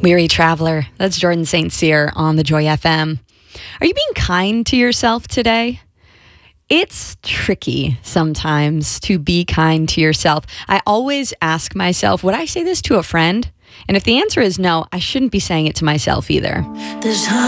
Weary Traveler. That's Jordan St. Cyr on the Joy FM. Are you being kind to yourself today? It's tricky sometimes to be kind to yourself. I always ask myself, would I say this to a friend? And if the answer is no, I shouldn't be saying it to myself either.